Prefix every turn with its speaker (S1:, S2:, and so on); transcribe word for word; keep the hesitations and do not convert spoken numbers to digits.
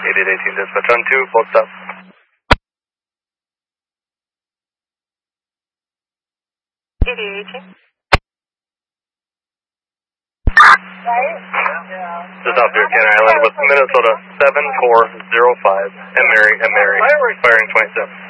S1: eighty-eight eighteen, dispatch on two, both stops.
S2: eighty-eight eighteen.
S1: Just off your Canary Island with Minnesota seven four zero five, and Mary, and Mary, firing twenty-seven.